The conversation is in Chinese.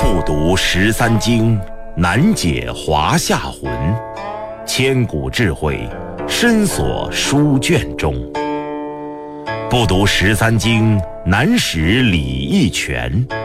不读13经，难解华夏魂。千古智慧，深锁书卷中。不读13经，难识礼义权。